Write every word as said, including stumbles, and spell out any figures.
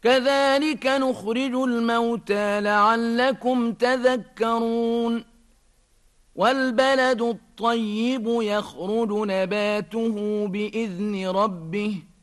كذلك نخرج الموتى لعلكم تذكرون والبلد الطيب يخرج نباته بإذن ربه